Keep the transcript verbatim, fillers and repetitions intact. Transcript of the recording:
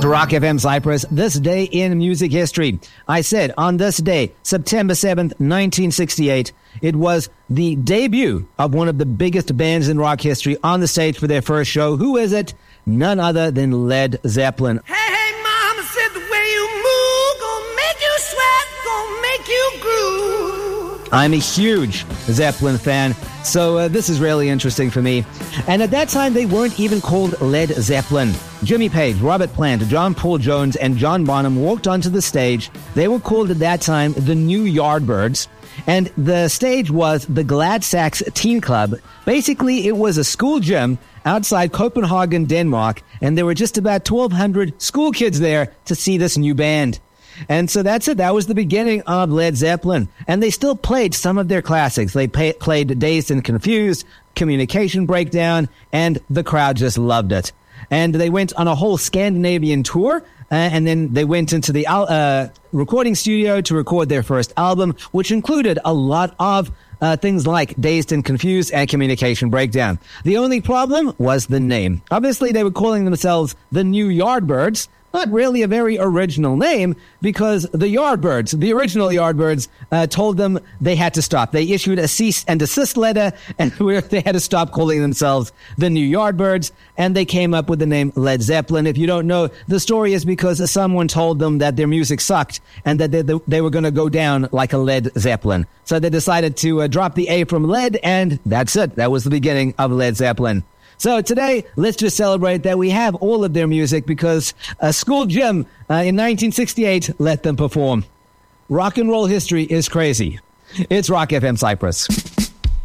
To Rock F M Cyprus, this day in music history. I said on this day, September seventh, nineteen sixty-eight, it was the debut of one of the biggest bands in rock history on the stage for their first show. Who is it? None other than Led Zeppelin. Hey, hey, mama said the way you move, gonna make you sweat, gonna make you groove. I'm a huge Zeppelin fan, so uh, this is really interesting for me. And at that time, they weren't even called Led Zeppelin. Jimmy Page, Robert Plant, John Paul Jones, and John Bonham walked onto the stage. They were called at that time the New Yardbirds. And the stage was the Gladsaxe Teen Club. Basically, it was a school gym outside Copenhagen, Denmark, and there were just about twelve hundred school kids there to see this new band. And so that's it. That was the beginning of Led Zeppelin. And they still played some of their classics. They pay, played Dazed and Confused, Communication Breakdown, and the crowd just loved it. And they went on a whole Scandinavian tour, uh, and then they went into the uh, recording studio to record their first album, which included a lot of uh, things like Dazed and Confused and Communication Breakdown. The only problem was the name. Obviously, they were calling themselves the New Yardbirds. Not really a very original name, because the Yardbirds, the original Yardbirds, uh, told them they had to stop. They issued a cease and desist letter, and they had to stop calling themselves the New Yardbirds, and they came up with the name Led Zeppelin. If you don't know, the story is because someone told them that their music sucked, and that they, they were going to go down like a Led Zeppelin. So they decided to uh, drop the A from Led, and that's it. That was the beginning of Led Zeppelin. So today, let's just celebrate that we have all of their music, because a school gym uh, in nineteen sixty-eight let them perform. Rock and roll history is crazy. It's Rock F M Cyprus.